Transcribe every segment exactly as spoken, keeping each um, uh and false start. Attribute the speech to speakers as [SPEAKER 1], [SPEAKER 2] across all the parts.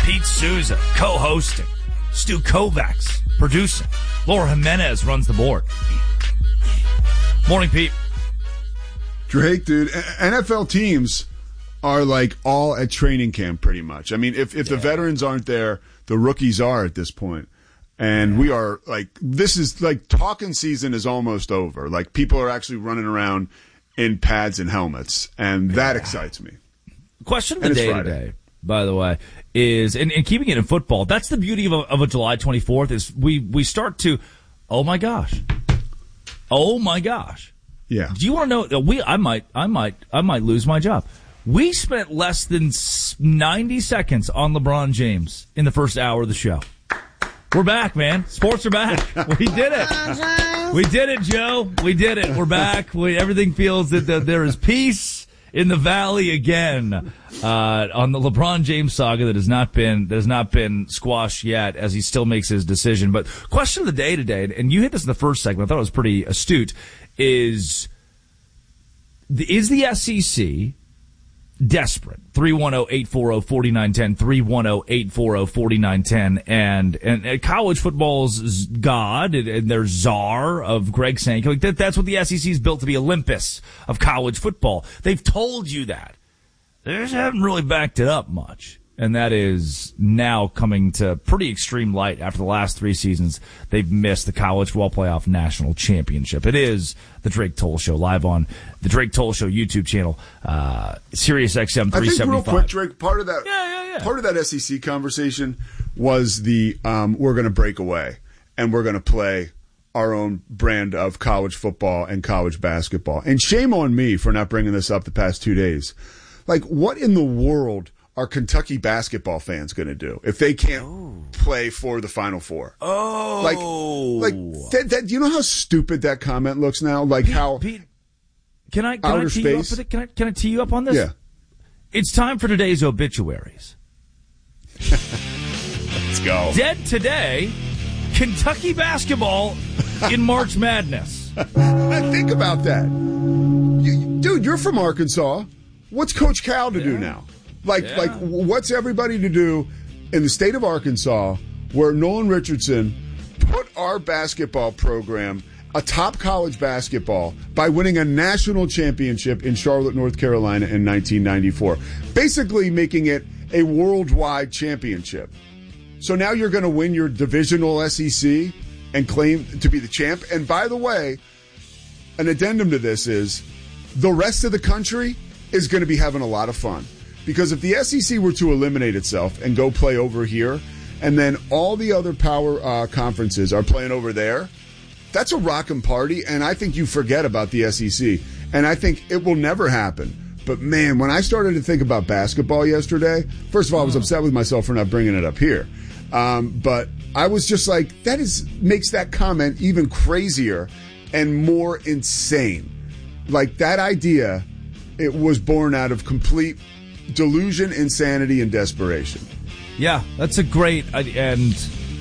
[SPEAKER 1] Pete Souza co-hosting. Stu Kovacs producing. Laura Jimenez runs the board. Morning, Pete.
[SPEAKER 2] Drake, dude, N F L teams are like all at training camp pretty much. I mean, if, if yeah. the veterans aren't there, the rookies are at this point. And we are like, this is like talking season is almost over. Like people are actually running around in pads and helmets. And that yeah. excites me.
[SPEAKER 1] Question of the day today, by the way, is, and, and keeping it in football, that's the beauty of a, of a July twenty-fourth is we, we start to, oh my gosh. Oh my gosh.
[SPEAKER 2] Yeah.
[SPEAKER 1] Do you want to know, we, I might, I might, I might lose my job. We spent less than ninety seconds on LeBron James in the first hour of the show. We're back, man. Sports are back. We did it. We did it, Joe. We did it. We're back. We, everything feels that the, there is peace in the valley again uh, on the LeBron James saga that has not been that has not been squashed yet, as he still makes his decision. But question of the day today, and you hit this in the first segment. I thought it was pretty astute. Is is the S E C desperate? three one zero, eight four zero, four nine one zero, three one zero, eight four zero, four nine one zero, and, and, and college football's god and, and their czar of Greg Sankey. Like that, that's what the S E C is built to be, Olympus of college football. They've told you that. They just haven't really backed it up much. And that is now coming to pretty extreme light after the last three seasons. They've missed the College Football Playoff National Championship. It is the Drake Toll Show, live on the Drake Toll Show YouTube channel, uh, Sirius X M three seventy-five.
[SPEAKER 2] I think real quick, Drake, part of that,
[SPEAKER 1] yeah, yeah, yeah.
[SPEAKER 2] part of that S E C conversation was the um, we're going to break away and we're going to play our own brand of college football and college basketball. And shame on me for not bringing this up the past two days. Like, what in the world are Kentucky basketball fans going to do if they can't oh. play for the Final Four?
[SPEAKER 1] Oh,
[SPEAKER 2] like, like that, that. You know how stupid that comment looks now. Like
[SPEAKER 1] Pete,
[SPEAKER 2] how
[SPEAKER 1] Pete, can I can
[SPEAKER 2] outer
[SPEAKER 1] I tee
[SPEAKER 2] space?
[SPEAKER 1] you up with it? Can I can I tee you up on this?
[SPEAKER 2] Yeah,
[SPEAKER 1] it's time for today's obituaries.
[SPEAKER 2] Let's go.
[SPEAKER 1] Dead today, Kentucky basketball in March Madness.
[SPEAKER 2] Think about that, you, dude. You're from Arkansas. What's Coach Cal to yeah. do now? Like, yeah. like, what's everybody to do in the state of Arkansas where Nolan Richardson put our basketball program atop college basketball by winning a national championship in Charlotte, North Carolina in nineteen ninety-four, basically making it a worldwide championship. So now you're going to win your divisional S E C and claim to be the champ. And by the way, an addendum to this is the rest of the country is going to be having a lot of fun. Because if the S E C were to eliminate itself and go play over here, and then all the other power uh, conferences are playing over there, that's a rockin' party, and I think you forget about the S E C. And I think it will never happen. But, man, when I started to think about basketball yesterday, first of all, I was upset with myself for not bringing it up here. Um, but I was just like, that is makes that comment even crazier and more insane. Like, that idea, it was born out of complete delusion, insanity, and desperation.
[SPEAKER 1] Yeah, that's a great and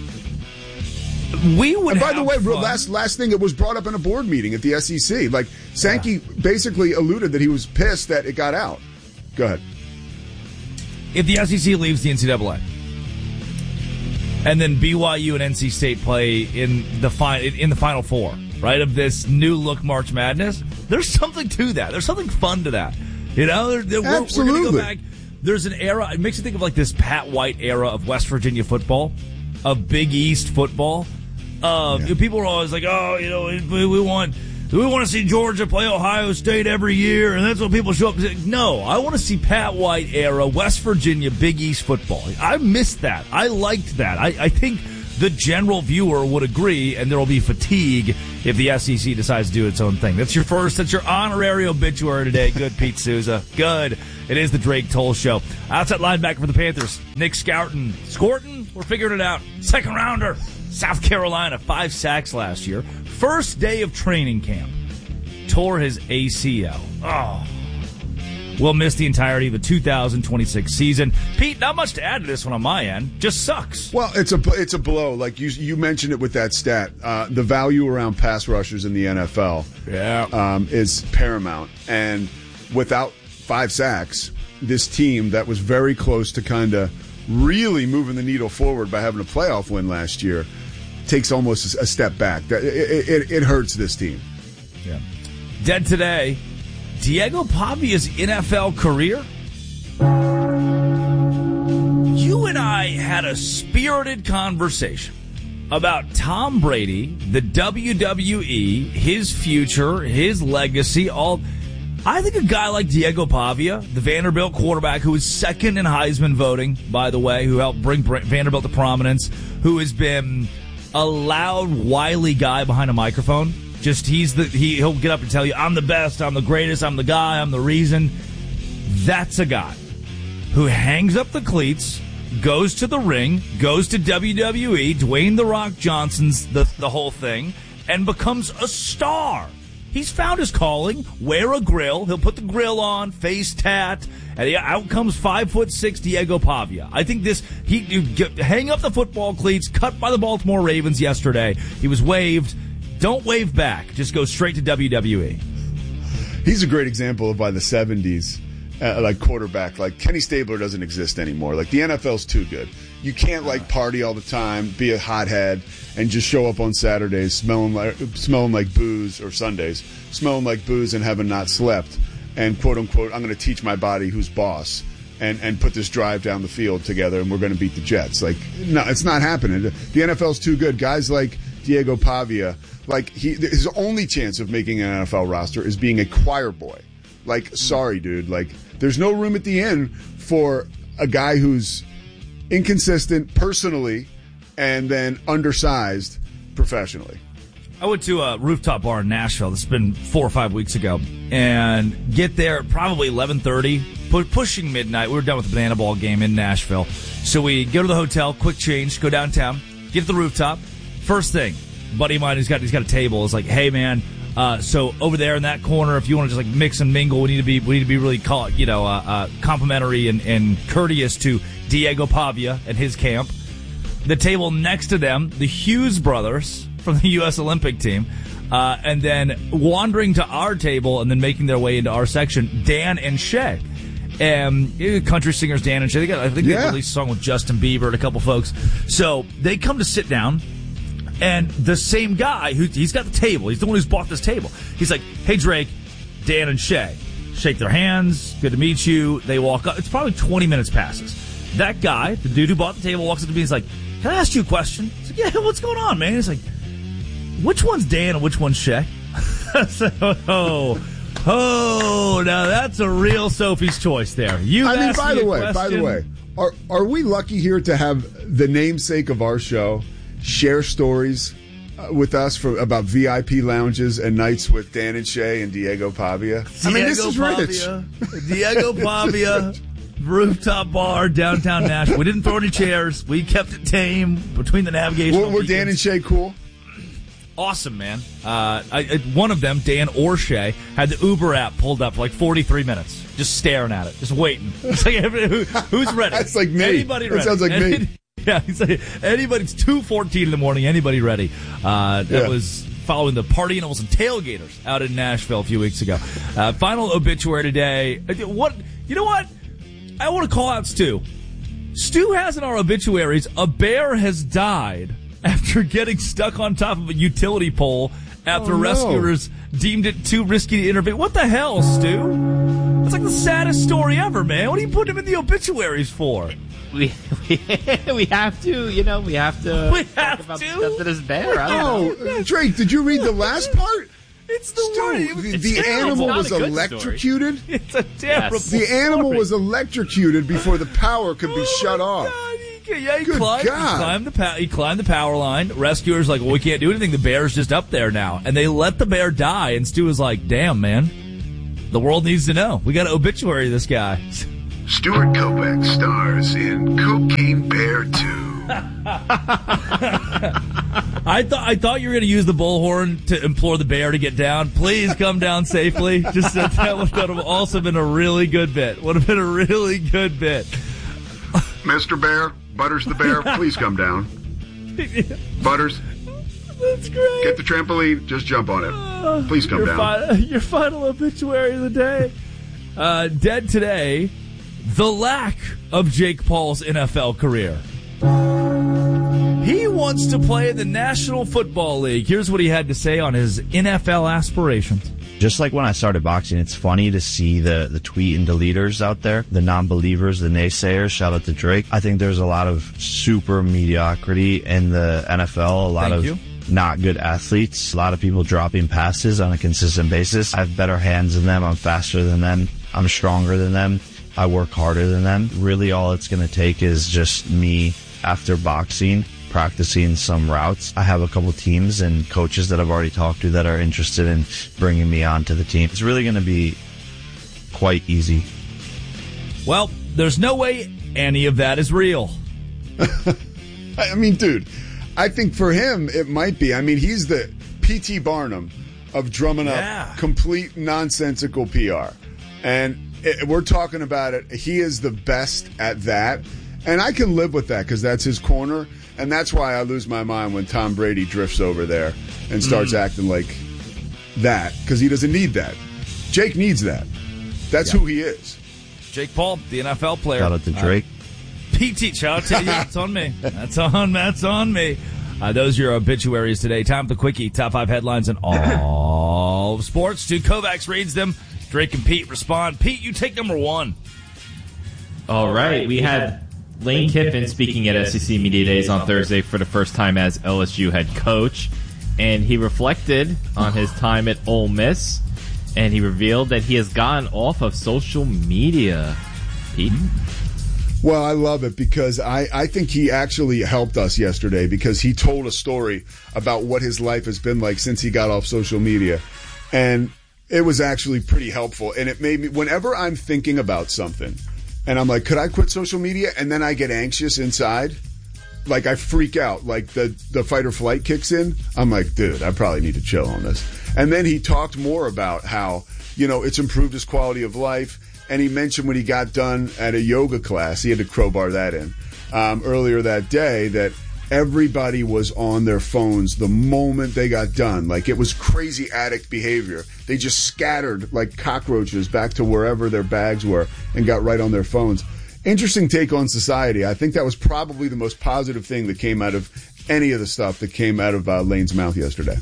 [SPEAKER 1] we would.
[SPEAKER 2] And by
[SPEAKER 1] have
[SPEAKER 2] the way,
[SPEAKER 1] fun.
[SPEAKER 2] last last thing, it was brought up in a board meeting at the S E C. Like Sankey yeah. basically alluded that he was pissed that it got out. Go ahead.
[SPEAKER 1] If the S E C leaves the N C double A, and then B Y U and N C State play in the fi- in the Final Four, right, of this new look March Madness, there's something to that. There's something fun to that. You know, they're, they're, we're,
[SPEAKER 2] Absolutely.
[SPEAKER 1] we're going to go back. There's an era. It makes you think of like this Pat White era of West Virginia football, of Big East football. Uh, yeah. People are always like, oh, you know, we, we want we want to see Georgia play Ohio State every year, and that's what people show up and say. No, I want to see Pat White era West Virginia Big East football. I missed that. I liked that. I, I think the general viewer would agree, and there will be fatigue if the S E C decides to do its own thing. That's your first, that's your honorary obituary today. Good, Pete Souza. Good. It is the Drake Toll Show. Outside linebacker for the Panthers, Nick Scouton. Scorton, we're figuring it out. Second rounder, South Carolina, five sacks last year. First day of training camp, tore his A C L. Oh. Will miss the entirety of the two thousand twenty-six season. Pete, not much to add to this one on my end. Just sucks.
[SPEAKER 2] Well, it's a it's a blow. Like you you mentioned it with that stat. Uh, the value around pass rushers in the N F L
[SPEAKER 1] yeah.
[SPEAKER 2] um, is paramount. And without five sacks, this team that was very close to kind of really moving the needle forward by having a playoff win last year, takes almost a step back. It, it, it hurts this team.
[SPEAKER 1] Yeah. Dead today, Diego Pavia's N F L career. You and I had a spirited conversation about Tom Brady, the W W E, his future, his legacy, all. I think a guy like Diego Pavia, the Vanderbilt quarterback, who is second in Heisman voting, by the way, who helped bring Vanderbilt to prominence, who has been a loud, wily guy behind a microphone. Just he's the he, he'll get up and tell you, I'm the best, I'm the greatest, I'm the guy, I'm the reason. That's a guy who hangs up the cleats, goes to the ring, goes to W W E, Dwayne "The Rock" Johnson's the, the whole thing, and becomes a star. He's found his calling. Wear a grill. He'll put the grill on, face tat, and out comes five foot six Diego Pavia. I think this, he you get, hang up the football cleats, cut by the Baltimore Ravens yesterday. He was waived. Don't wave back. Just go straight to W W E.
[SPEAKER 2] He's a great example of by the seventies, uh, like quarterback. Like Kenny Stabler doesn't exist anymore. Like the N F L's too good. You can't like party all the time, be a hothead, and just show up on Saturdays smelling like smelling like booze, or Sundays smelling like booze and having not slept, and quote unquote, I'm going to teach my body who's boss, and and put this drive down the field together, and we're going to beat the Jets. Like, no, it's not happening. The N F L's too good. Guys like Diego Pavia, like he, his only chance of making an N F L roster is being a choir boy. Like, sorry, dude. Like, there's no room at the end for a guy who's inconsistent personally and then undersized professionally.
[SPEAKER 1] I went to a rooftop bar in Nashville. This has been four or five weeks ago. And get there probably eleven thirty, pushing midnight. We were done with the Banana Ball game in Nashville. So we go to the hotel, quick change, go downtown, get to the rooftop. First thing, buddy of mine who's got, he's got a table is like, hey, man, uh, so over there in that corner, if you want to just like mix and mingle, we need to be we need to be really call, you know, uh, uh, complimentary and, and courteous to Diego Pavia and his camp. The table next to them, the Hughes brothers from the U S Olympic team, uh, and then wandering to our table and then making their way into our section, Dan and Shay. And country singers Dan and Shay, they got, I think
[SPEAKER 2] yeah.
[SPEAKER 1] they released a song with Justin Bieber and a couple folks. So they come to sit down, and the same guy, who he's got the table, he's the one who's bought this table. He's like, hey, Drake, Dan and Shay. Shake their hands, good to meet you. They walk up. It's probably twenty minutes passes. That guy, the dude who bought the table, walks up to me. He's like, can I ask you a question? He's like, yeah, what's going on, man? He's like, which one's Dan and which one's Shay? So, oh, oh, now that's a real Sophie's Choice there. You
[SPEAKER 2] I mean, by
[SPEAKER 1] me
[SPEAKER 2] the way,
[SPEAKER 1] question.
[SPEAKER 2] by the way, are are we lucky here to have the namesake of our show share stories uh, with us for about V I P lounges and nights with Dan and Shay and Diego Pavia?
[SPEAKER 1] Diego
[SPEAKER 2] I mean, this is
[SPEAKER 1] Pavia,
[SPEAKER 2] rich.
[SPEAKER 1] Diego Pavia. Rooftop bar, downtown Nashville. We didn't throw any chairs. We kept it tame between the navigation.
[SPEAKER 2] Were, were Dan and Shay cool?
[SPEAKER 1] Awesome, man. Uh, I, I, one of them, Dan or Shay, had the Uber app pulled up for like forty-three minutes, just staring at it, just waiting. It's like, who, who's ready?
[SPEAKER 2] That's like me.
[SPEAKER 1] Anybody ready?
[SPEAKER 2] That sounds like
[SPEAKER 1] Any,
[SPEAKER 2] me.
[SPEAKER 1] Yeah, he's like, anybody. It's two fourteen in the morning. Anybody ready? Uh, that
[SPEAKER 2] yeah.
[SPEAKER 1] was following the party animals and tailgaters out in Nashville a few weeks ago. Uh, final obituary today. What? You know what? I want to call out Stu. Stu has in our obituaries, a bear has died after getting stuck on top of a utility pole after
[SPEAKER 2] oh, no.
[SPEAKER 1] rescuers deemed it too risky to intervene. What the hell, Stu? That's like the saddest story ever, man. What are you putting him in the obituaries for?
[SPEAKER 3] We we, we have to, you know, we have to
[SPEAKER 1] we have
[SPEAKER 3] talk about
[SPEAKER 1] to?
[SPEAKER 3] the stuff that is bear. I don't know.
[SPEAKER 2] Oh, Drake, did you read the last part?
[SPEAKER 1] It's the
[SPEAKER 2] Stu,
[SPEAKER 1] word.
[SPEAKER 2] the,
[SPEAKER 1] It's
[SPEAKER 2] the
[SPEAKER 1] terrible.
[SPEAKER 2] animal
[SPEAKER 3] It's
[SPEAKER 2] was
[SPEAKER 3] not a good
[SPEAKER 2] electrocuted.
[SPEAKER 3] story.
[SPEAKER 1] It's a terrible
[SPEAKER 3] Yes.
[SPEAKER 2] The animal
[SPEAKER 1] story.
[SPEAKER 2] was electrocuted before the power could be
[SPEAKER 1] Oh
[SPEAKER 2] shut
[SPEAKER 1] my
[SPEAKER 2] off.
[SPEAKER 1] God. He, yeah, he
[SPEAKER 2] Good
[SPEAKER 1] climbed,
[SPEAKER 2] God.
[SPEAKER 1] He climbed the pa- he climbed the power line. Rescuers like, well, we can't do anything. The bear's just up there now, and they let the bear die. And Stu was like, "Damn, man, the world needs to know. We got to obituary this guy."
[SPEAKER 4] Stuart Kopeck stars in Cocaine Bear two.
[SPEAKER 1] I thought I thought you were going to use the bullhorn to implore the bear to get down. Please come down safely. Just that, that would have also been a really good bit. Would have been a really good bit.
[SPEAKER 4] Mister Bear, Butters the bear, please come down. Butters,
[SPEAKER 1] That's great.
[SPEAKER 4] get the trampoline, just jump on it. Please come
[SPEAKER 1] your
[SPEAKER 4] down.
[SPEAKER 1] Fi- your final obituary of the day. Uh, dead today the lack of Jake Paul's N F L career. He wants to play in the National Football League. Here's what he had to say on his N F L aspirations.
[SPEAKER 5] Just like when I started boxing, it's funny to see the, the tweet and deleters out there, the non-believers, the naysayers. Shout out to Drake. I think there's a lot of super mediocrity in the N F L, a lot
[SPEAKER 1] Thank
[SPEAKER 5] of
[SPEAKER 1] you.
[SPEAKER 5] not good athletes, a lot of people dropping passes on a consistent basis. I have better hands than them. I'm faster than them. I'm stronger than them. I work harder than them. Really all it's going to take is just me after boxing, practicing some routes. I have a couple teams and coaches that I've already talked to that are interested in bringing me onto the team. It's really going to be quite easy.
[SPEAKER 1] Well, there's no way any of that is real.
[SPEAKER 2] I mean, dude, I think for him it might be. I mean, he's the P T Barnum of drumming
[SPEAKER 1] Yeah.
[SPEAKER 2] up complete nonsensical P R. And it, we're talking about it. He is the best at that. And I can live with that because that's his corner. And that's why I lose my mind when Tom Brady drifts over there and starts mm. acting like that, because he doesn't need that. Jake needs that. That's yeah. who he is.
[SPEAKER 1] Jake Paul, the N F L player.
[SPEAKER 5] Shout out to Drake.
[SPEAKER 1] Uh, P T, shout out to you. That's on me. That's on, that's on me. Uh, those are your obituaries today. Time for the Quickie. Top five headlines in all of sports. Stu Kovacs reads them. Drake and Pete respond. Pete, you take number one.
[SPEAKER 3] All right. We had Lane Kiffin speaking at S E C Media Days on Thursday for the first time as L S U head coach, and he reflected on his time at Ole Miss, and he revealed that he has gotten off of social media. Pete?
[SPEAKER 2] Well, I love it because I, I think he actually helped us yesterday because he told a story about what his life has been like since he got off social media, and it was actually pretty helpful, and it made me, whenever I'm thinking about something, and I'm like, could I quit social media? And then I get anxious inside. Like, I freak out. Like, the, the fight or flight kicks in. I'm like, dude, I probably need to chill on this. And then he talked more about how, you know, it's improved his quality of life. And he mentioned when he got done at a yoga class, he had to crowbar that in, um, earlier that day, that everybody was on their phones the moment they got done. Like, it was crazy addict behavior. They just scattered like cockroaches back to wherever their bags were and got right on their phones. Interesting take on society. I think that was probably the most positive thing that came out of any of the stuff that came out of uh, Lane's mouth yesterday.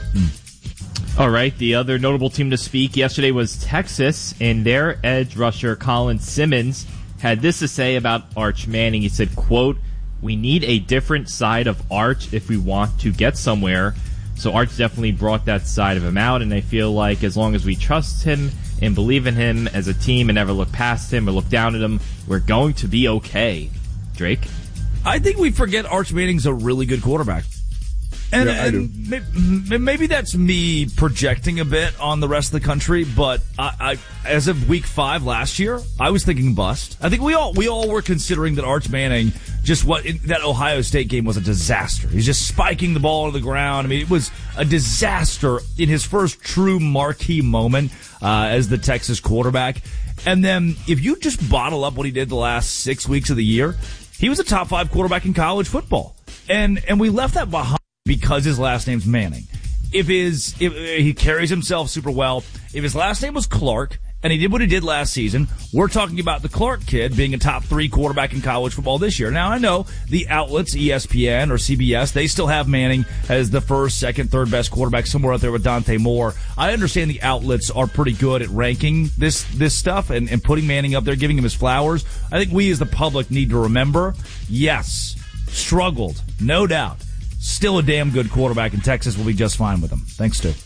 [SPEAKER 3] All right, the other notable team to speak yesterday was Texas, and their edge rusher Colin Simmons had this to say about Arch Manning. He said, quote, "We need a different side of Arch if we want to get somewhere." So Arch definitely brought that side of him out, and I feel like as long as we trust him and believe in him as a team and never look past him or look down at him, we're going to be okay. Drake?
[SPEAKER 1] I think we forget Arch Manning's a really good quarterback. And,
[SPEAKER 2] yeah, I do.
[SPEAKER 1] and maybe that's me projecting a bit on the rest of the country, but I, I, as of week five last year, I was thinking bust. I think we all we all were considering that Arch Manning, just what in, that Ohio State game was a disaster. He's just spiking the ball to the ground. I mean, it was a disaster in his first true marquee moment uh, as the Texas quarterback. And then if you just bottle up what he did the last six weeks of the year, he was a top five quarterback in college football, and and we left that behind because his last name's Manning. If his if he carries himself super well, if his last name was Clark and he did what he did last season, we're talking about the Clark kid being a top three quarterback in college football this year. Now, I know the outlets, E S P N or C B S, they still have Manning as the first, second, third best quarterback somewhere out there with Dante Moore. I understand the outlets are pretty good at ranking this this stuff and, and putting Manning up there, giving him his flowers. I think we as the public need to remember, yes, struggled, no doubt. Still a damn good quarterback, and Texas will be just fine with him. Thanks, Stu.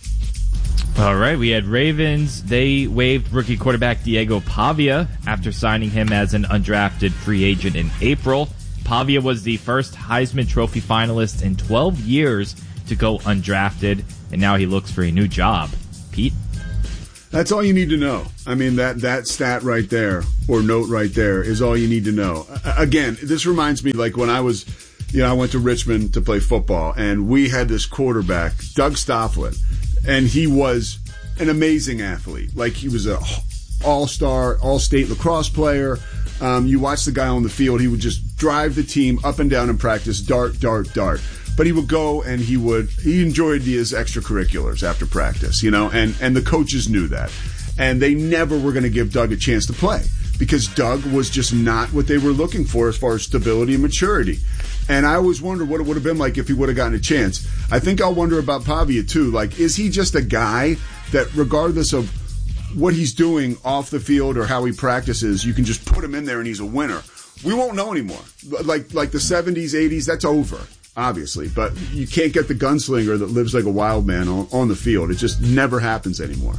[SPEAKER 3] All right, we had Ravens. They waived rookie quarterback Diego Pavia after signing him as an undrafted free agent in April. Pavia was the first Heisman Trophy finalist in twelve years to go undrafted, and now he looks for a new job. Pete?
[SPEAKER 2] That's all you need to know. I mean, that, that stat right there, or note right there, is all you need to know. Again, this reminds me like when I was... You know, I went to Richmond to play football, and we had this quarterback, Doug Stofflet, and he was an amazing athlete. Like, he was a all-star, all-state lacrosse player. Um, you watch the guy on the field, he would just drive the team up and down in practice, dart, dart, dart. But he would go and he would, he enjoyed his extracurriculars after practice, you know, and, and the coaches knew that. And they never were going to give Doug a chance to play because Doug was just not what they were looking for as far as stability and maturity. And I always wondered what it would have been like if he would have gotten a chance. I think I'll wonder about Pavia, too. Like, is he just a guy that regardless of what he's doing off the field or how he practices, you can just put him in there and he's a winner? We won't know anymore. Like like the seventies, eighties, that's over, obviously. But you can't get the gunslinger that lives like a wild man on, on the field. It just never happens anymore.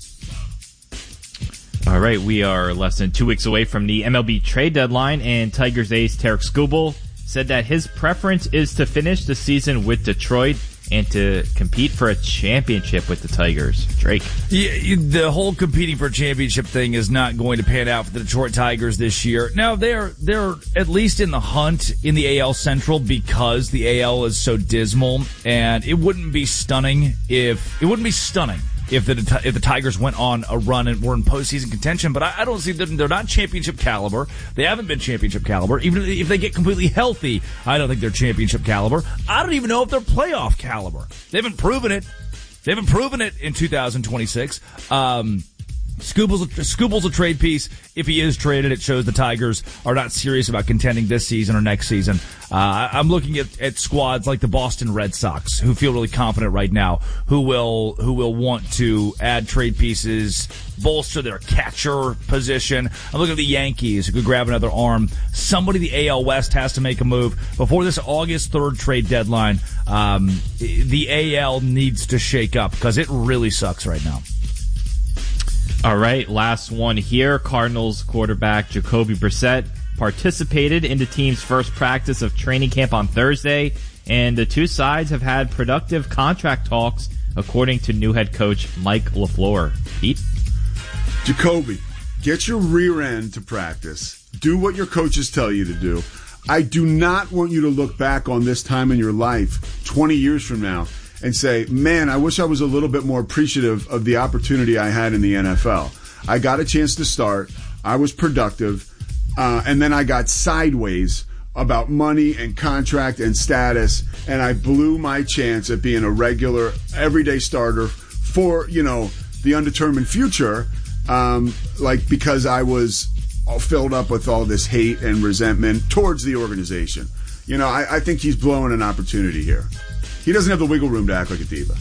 [SPEAKER 3] All right, we are less than two weeks away from the M L B trade deadline, and Tigers ace Tarik Skubal said that his preference is to finish the season with Detroit and to compete for a championship with the Tigers. Drake.
[SPEAKER 1] Yeah, the whole competing for a championship thing is not going to pan out for the Detroit Tigers this year. Now, they're they're at least in the hunt in the A L Central because the A L is so dismal, and it wouldn't be stunning if it wouldn't be stunning if the if the Tigers went on a run and were in postseason contention. But I, I don't see them. They're not championship caliber. They haven't been championship caliber. Even if they get completely healthy, I don't think they're championship caliber. I don't even know if they're playoff caliber. They haven't proven it. They haven't proven it in two thousand twenty-six. Um, Skubal's a, Skubal's a trade piece. If he is traded, it shows the Tigers are not serious about contending this season or next season. Uh, I'm looking at, at squads like the Boston Red Sox, who feel really confident right now, who will who will want to add trade pieces, bolster their catcher position. I'm looking at the Yankees, who could grab another arm. Somebody in the A L West has to make a move before this August third trade deadline. Um, the A L needs to shake up because it really sucks right now.
[SPEAKER 3] All right, last one here. Cardinals quarterback Jacoby Brissett participated in the team's first practice of training camp on Thursday, and the two sides have had productive contract talks, according to new head coach Mike LaFleur. Pete?
[SPEAKER 2] Jacoby, get your rear end to practice. Do what your coaches tell you to do. I do not want you to look back on this time in your life twenty years from now and say, man, I wish I was a little bit more appreciative of the opportunity I had in the N F L. I got a chance to start. I was productive. Uh, and then I got sideways about money and contract and status, and I blew my chance at being a regular, everyday starter for, you know, the undetermined future, um, like because I was all filled up with all this hate and resentment towards the organization. You know, I, I think he's blowing an opportunity here. He doesn't have the wiggle room to act like a diva.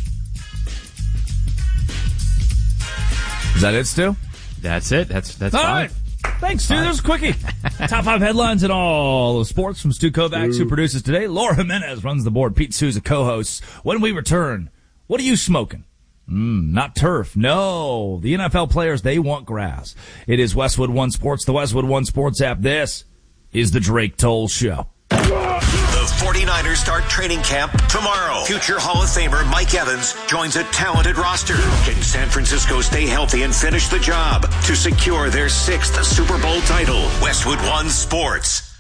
[SPEAKER 1] Is that it, Stu?
[SPEAKER 3] That's it. That's that's
[SPEAKER 1] all
[SPEAKER 3] fine.
[SPEAKER 1] Right. Thanks, Stu. There's a quickie. Top five headlines in all of sports from Stu Kovacs, who produces today. Laura Jimenez runs the board. Pete Souza co-hosts. When we return, what are you smoking? Mm, not turf. No. The N F L players, they want grass. It is Westwood One Sports, the Westwood One Sports app. This is the Drake Toll Show.
[SPEAKER 6] The 49ers start training camp tomorrow. Future Hall of Famer Mike Evans joins a talented roster. Can San Francisco stay healthy and finish the job to secure their sixth Super Bowl title? Westwood One Sports.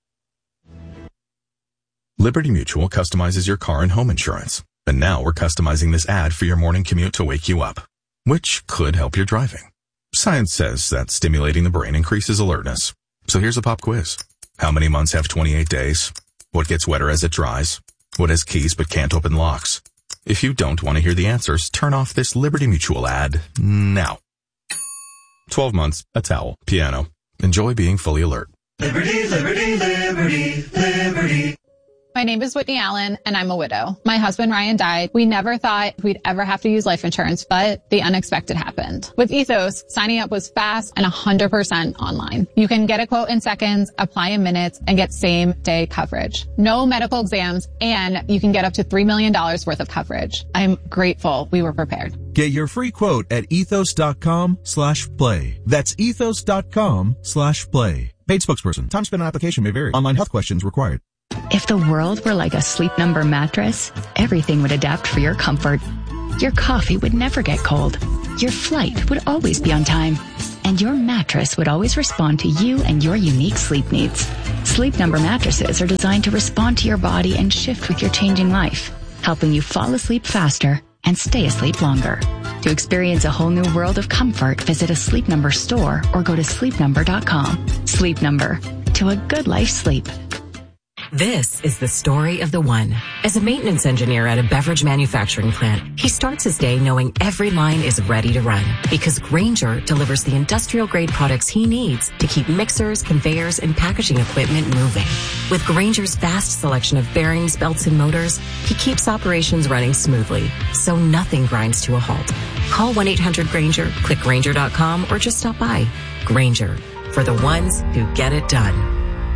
[SPEAKER 7] Liberty Mutual customizes your car and home insurance. And now we're customizing this ad for your morning commute to wake you up, which could help your driving. Science says that stimulating the brain increases alertness. So here's a pop quiz. How many months have twenty-eight days? What gets wetter as it dries? What has keys but can't open locks? If you don't want to hear the answers, turn off this Liberty Mutual ad now. twelve months, a towel, piano. Enjoy being fully alert.
[SPEAKER 8] Liberty, liberty, liberty, liberty.
[SPEAKER 9] My name is Whitney Allen, and I'm a widow. My husband, Ryan, died. We never thought we'd ever have to use life insurance, but the unexpected happened. With Ethos, signing up was fast and one hundred percent online. You can get a quote in seconds, apply in minutes, and get same-day coverage. No medical exams, and you can get up to three million dollars worth of coverage. I'm grateful we were prepared.
[SPEAKER 10] Get your free quote at ethos.com slash play. That's ethos.com slash play. Paid spokesperson. Time spent on application may vary. Online health questions required.
[SPEAKER 11] If the world were like a Sleep Number mattress, everything would adapt for your comfort. Your coffee would never get cold. Your flight would always be on time. And your mattress would always respond to you and your unique sleep needs. Sleep Number mattresses are designed to respond to your body and shift with your changing life, helping you fall asleep faster and stay asleep longer. To experience a whole new world of comfort, visit a Sleep Number store or go to sleep number dot com. Sleep Number. To a good life sleep.
[SPEAKER 12] This is the story of the one. As a maintenance engineer at a beverage manufacturing plant, he starts his day knowing every line is ready to run because Grainger delivers the industrial-grade products he needs to keep mixers, conveyors, and packaging equipment moving. With Grainger's vast selection of bearings, belts, and motors, he keeps operations running smoothly, so nothing grinds to a halt. Call one eight hundred Grainger, click Grainger dot com, or just stop by. Grainger, for the ones who get it done.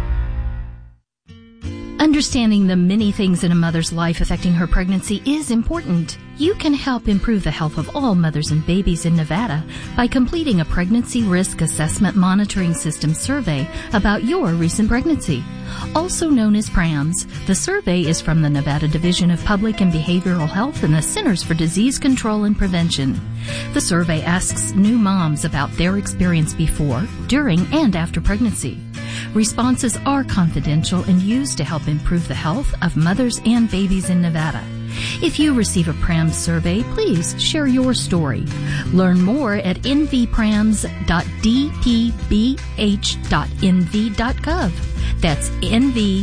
[SPEAKER 13] Understanding the many things in a mother's life affecting her pregnancy is important. You can help improve the health of all mothers and babies in Nevada by completing a Pregnancy Risk Assessment Monitoring System survey about your recent pregnancy. Also known as PRAMS, the survey is from the Nevada Division of Public and Behavioral Health and the Centers for Disease Control and Prevention. The survey asks new moms about their experience before, during, and after pregnancy. Responses are confidential and used to help improve the health of mothers and babies in Nevada. If you receive a PRAMS survey, please share your story. Learn more at n v prams dot d p b h dot n v dot gov. That's n v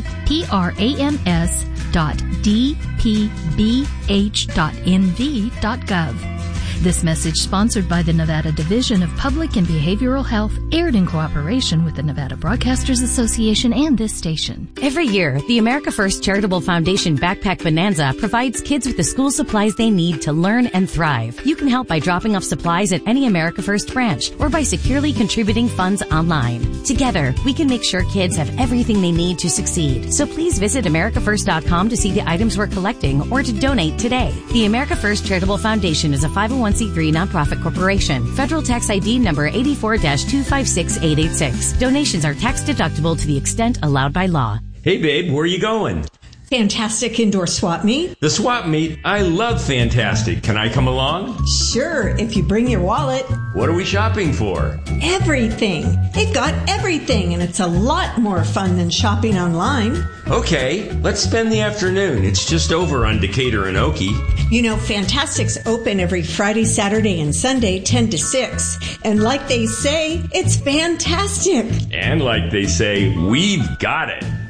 [SPEAKER 13] prams dot d p b h dot n v dot gov. This message, sponsored by the Nevada Division of Public and Behavioral Health, aired in cooperation with the Nevada Broadcasters Association and this station.
[SPEAKER 14] Every year, the America First Charitable Foundation Backpack Bonanza provides kids with the school supplies they need to learn and thrive. You can help by dropping off supplies at any America First branch or by securely contributing funds online. Together, we can make sure kids have everything they need to succeed. So please visit america first dot com to see the items we're collecting or to donate today. The America First Charitable Foundation is a five oh one c three nonprofit corporation. Federal tax I D number eight four two five six eight eight six. Donations are tax deductible to the extent allowed by law.
[SPEAKER 15] Hey babe, where are you going?
[SPEAKER 16] Fantastic Indoor Swap Meet.
[SPEAKER 15] The swap meet? I love Fantastic. Can I come along?
[SPEAKER 16] Sure, if you bring your wallet.
[SPEAKER 15] What are we shopping for?
[SPEAKER 16] Everything. It got everything, and it's a lot more fun than shopping online.
[SPEAKER 15] Okay, let's spend the afternoon. It's just over on Decatur and Okie.
[SPEAKER 16] You know, Fantastic's open every Friday, Saturday, and Sunday, ten to six. And like they say, it's fantastic.
[SPEAKER 15] And like they say, we've got it.